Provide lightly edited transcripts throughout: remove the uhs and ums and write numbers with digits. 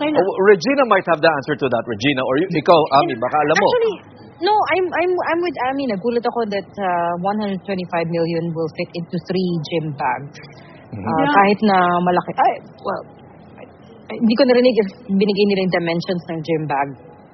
Regina might have the answer to that, Regina. Or ikaw, Ami, baka alam mo. Actually, no, I'm with Ami. Nagulat ako that 125 million will fit into 3 gym bags. Kahit na malaki. Hindi ko narinig if binigay nila yung dimensions ng gym bag.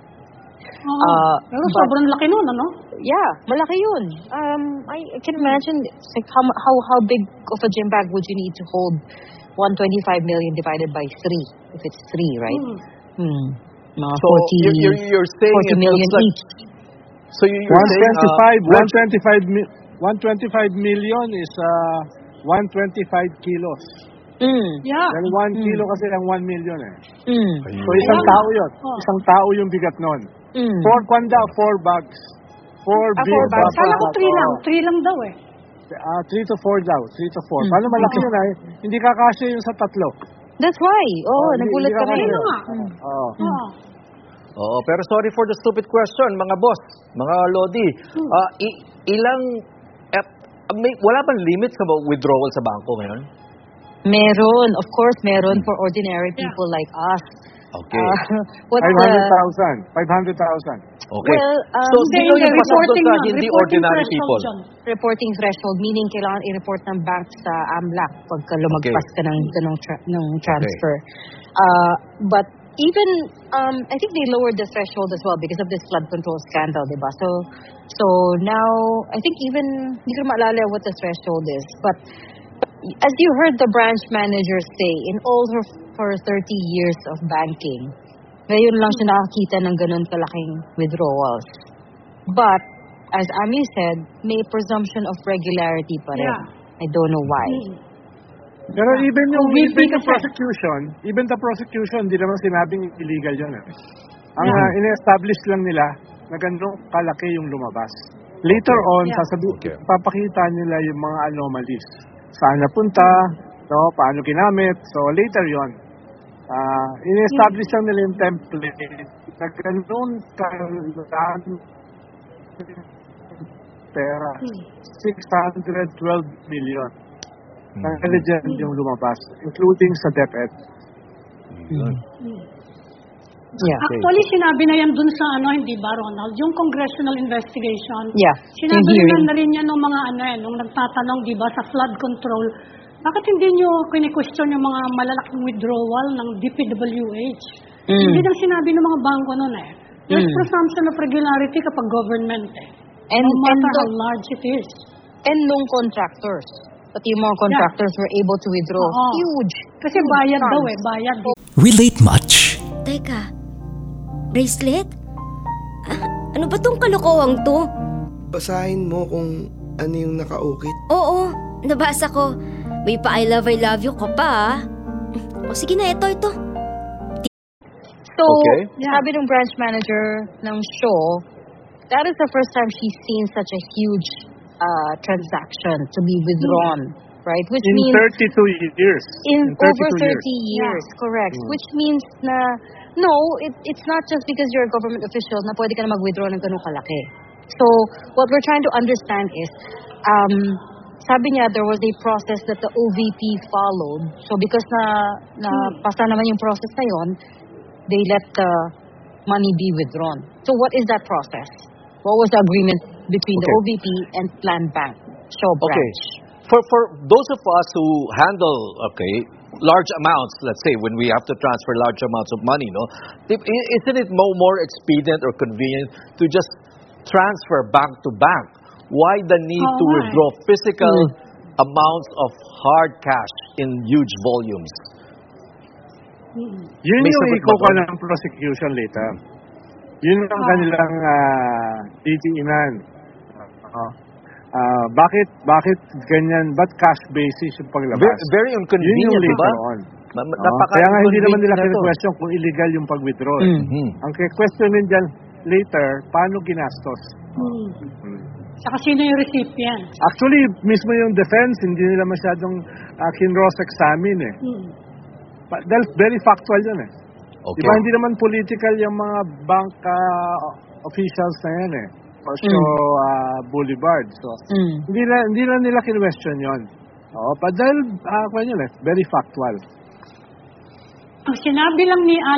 Pero sobrang laki nun, ano? Yeah, malaki yun. I can imagine like how big of a gym bag would you need to hold 125 million divided by 3, if it's 3, right? Mga So 40, you're saying 40 million like, each. So you're saying 125 million is 125 kilos. Yeah. Dahil 1 kilo kasi ang 1 million eh. So isang Ayun. tao yun. Isang tao yung bigat nun. 4 bags. 4 big 4 bags. Kala ko 3 lang. 3 lang daw eh. 3 to 4 daw. 3 to 4. Paano malaki yun ay? Hindi kakasya yung sa 3. That's why. Nagulat kami. Ayun nga. Oo, pero sorry for the stupid question, mga boss, mga lodi. Wala bang limit sa withdrawal sa bangko ngayon? Meron. Of course, meron for ordinary people like us. Okay. 500,000. Okay. Well, so, sino yung pasok doon sa hindi ordinary people? Reporting threshold, meaning kailangan i-report ng bank sa AMLAC pagka lumagpas ka ng transfer. But even, I think they lowered the threshold as well because of this flood control scandal, diba? So now, I think even, hindi ko maalala what the threshold is, but as you heard the branch manager say, in all her 30 years of banking, ngayon lang siya nakakita ng ganun kalaking withdrawals. But, as Ami said, may presumption of regularity pa rin. I don't know why. Pero even the prosecution, hindi naman sinabing illegal yun. Ang in-establish lang nila na ganun kalaki yung lumabas. Later on, papakita nila yung mga anomalies. Saan napunta, paano ginamit. So later yon, in-establish lang nila yung template na ganun pera. 612 million. Intelligent yung lumabas, including sa DepEd. Actually, sinabi na yan dun sa hindi ba, Ronald? Yung congressional investigation. Sinabi na rin yan ng mga nung nagtatanong, di ba, sa flood control. Bakit hindi nyo kine-question yung mga malalaking withdrawal ng DPWH? Hindi lang sinabi ng mga bangko nun eh. There's presumption of regularity kapag government eh. No matter how large it is. And nung contractors. Pati yung mga contractors were able to withdraw. Huge. Kasi bayad daw eh, bayad. Relate much? Teka, bracelet? Ano ba tong kalokohang to? Basahin mo kung ano yung nakaukit. Oo, nabasa ko. May pa I love you ka pa. O sige na, ito. So, sabi ng branch manager ng show, that is the first time she's seen such a huge transaction to be withdrawn, right? Which means 32 years. In over 30 years, correct. Which means na, no, it's not just because you're a government official na pwede ka na mag-withdraw ng ganun kalaki. So, what we're trying to understand is, sabi niya there was a process that the OVP followed. So, because na pasa naman yung process na yon, they let the money be withdrawn. So, what is that process? What was the agreement between the OVP and Plan Bank Show branch? For those of us who handle large amounts, let's say when we have to transfer large amounts of money, isn't it more expedient or convenient to just transfer bank to bank? Why the need to withdraw physical amounts of hard cash in huge volumes? Yun yung ikuha ng prosecution later. Yun ang kanilang titiinan. Bakit ganyan? Ba't cash basis yung paglabas? Very inconvenient, diba? Kaya nga hindi naman nila question kung illegal yung pag-withdraw. Ang question din dyan later, paano ginastos? Saka sino yung recipient? Actually, mismo yung defense, hindi nila masyadong cross-examine eh. Dahil very factual yun eh. Diba hindi naman political yung mga bank officials na yan eh. Boulevard. So, hindi na nila kinwestiyon yun. Dahil, very factual. Ang sinabi lang ni